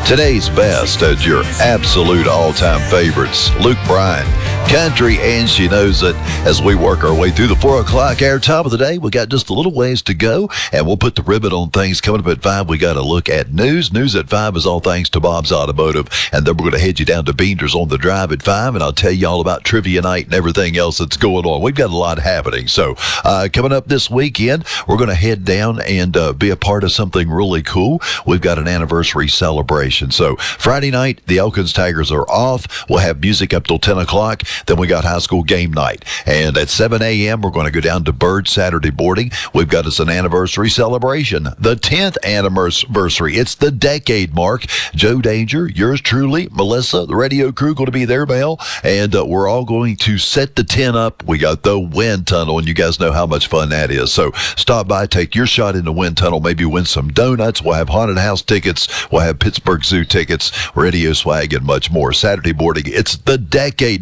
Today's best as your absolute all-time favorites. Luke Bryan, country, and she knows it. As we work our way through the 4 o'clock hour, top of the day, we got just a little ways to go, and we'll put the ribbon on things. Coming up at 5, we got a look at news. News at 5 is all thanks to Bob's Automotive, and then we're going to head you down to Beander's on the Drive at 5, and I'll tell you all about trivia night and everything else that's going on. We've got a lot happening. So coming up this weekend, we're going to head down and be a part of something really cool. We've got an anniversary celebration. So Friday night, the Elkins Tigers are off. We'll have music up till 10 o'clock. Then we got high school game night. And at 7 a.m., we're going to go down to Bird Saturday boarding. We've got us an anniversary celebration, the 10th anniversary. It's the decade mark. Joe Danger, yours truly, Melissa, the radio crew going to be there, Mel. And we're all going to set the 10 up. We got the wind tunnel, and you guys know how much fun that is. So stop by, take your shot in the wind tunnel, maybe win some donuts. We'll have haunted house tickets. We'll have Pittsburgh Zoo tickets, radio swag, and much more. Saturday boarding, it's the decade